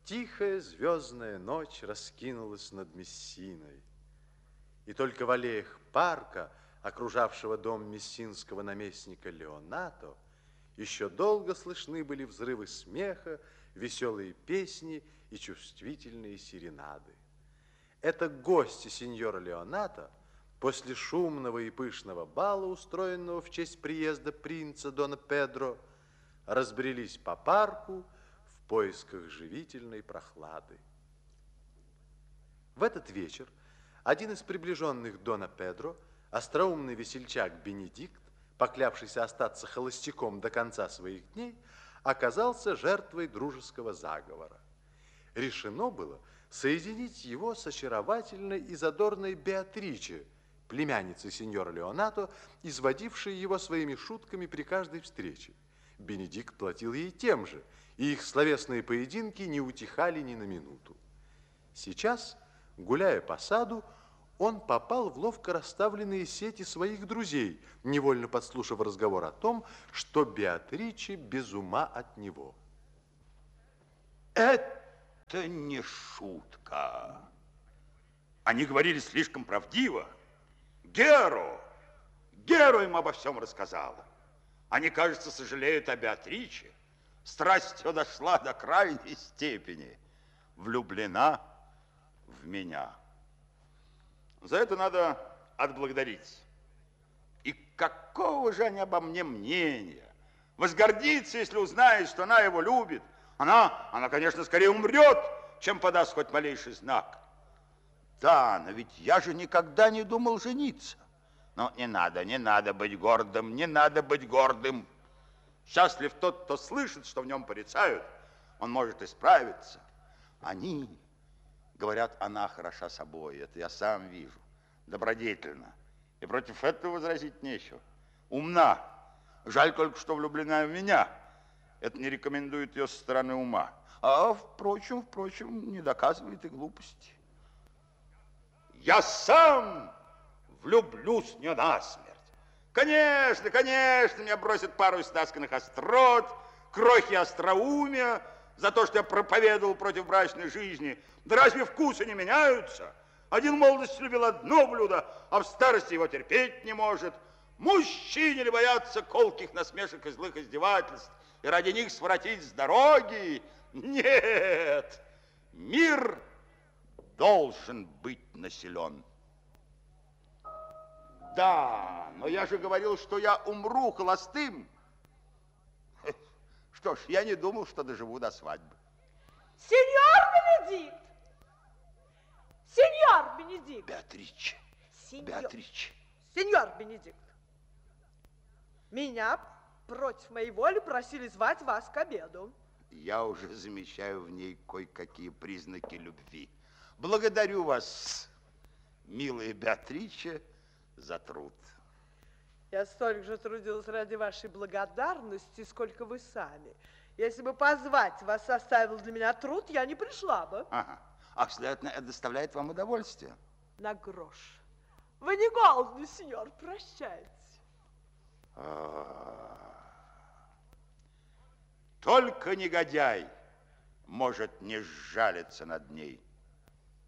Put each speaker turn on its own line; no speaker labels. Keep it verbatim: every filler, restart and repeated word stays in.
Тихая звездная ночь раскинулась над Мессиной. И только в аллеях парка, окружавшего дом мессинского наместника Леонато, еще долго слышны были взрывы смеха, веселые песни и чувствительные серенады. Это гости сеньора Леонато после шумного и пышного бала, устроенного в честь приезда принца Дона Педро, разбрелись по парку в поисках живительной прохлады. В этот вечер один из приближенных Дона Педро, остроумный весельчак Бенедикт, поклявшийся остаться холостяком до конца своих дней, оказался жертвой дружеского заговора. Решено было соединить его с очаровательной и задорной Беатриче, племянницей сеньора Леонато, изводившей его своими шутками при каждой встрече. Бенедикт платил ей тем же, и их словесные поединки не утихали ни на минуту. Сейчас, гуляя по саду, он попал в ловко расставленные сети своих друзей, невольно подслушав разговор о том, что Беатриче без ума от него.
Это не шутка. Они говорили слишком правдиво. Геро, Геро им обо всем рассказала. Они, кажется, сожалеют о Беатриче. Страсть ее дошла до крайней степени. Влюблена в меня. За это надо отблагодарить. И какого же они обо мне мнения? Возгордится, если узнает, что она его любит. Она, она, конечно, скорее умрет, чем подаст хоть малейший знак. Да, но ведь я же никогда не думал жениться. Но не надо, не надо быть гордым, не надо быть гордым. Счастлив тот, кто слышит, что в нем порицают. Он может исправиться. Они говорят, она хороша собой. Это я сам вижу. Добродетельно. И против этого возразить нечего. Умна. Жаль только, что влюблена в меня. Это не рекомендует ее со стороны ума. А, впрочем, впрочем, не доказывает и глупости. Я сам влюблюсь в нее насмерть. Конечно, конечно, меня бросят пару истасканных острот, крохи остроумия за то, что я проповедовал против брачной жизни. Да разве вкусы не меняются? Один в молодости любил одно блюдо, а в старости его терпеть не может. Мужчине ли боятся колких насмешек и злых издевательств и ради них своротить с дороги? Нет, мир должен быть населен. Да, но я же говорил, что я умру холостым. Что ж, я не думал, что доживу до свадьбы.
Сеньор Бенедикт! Сеньор Бенедикт!
Беатриче,
Сеньор...
Беатриче.
Сеньор Бенедикт, меня против моей воли просили звать вас к обеду.
Я уже замечаю в ней кое-какие признаки любви. Благодарю вас, милая Беатриче, за труд.
Я столько же трудилась ради вашей благодарности, сколько вы сами. Если бы позвать вас составил для меня труд, я не пришла бы.
Ага. А, следовательно, это доставляет вам удовольствие?
На грош. Вы не голодны, сеньор, прощайте.
Только негодяй может не сжалиться над ней.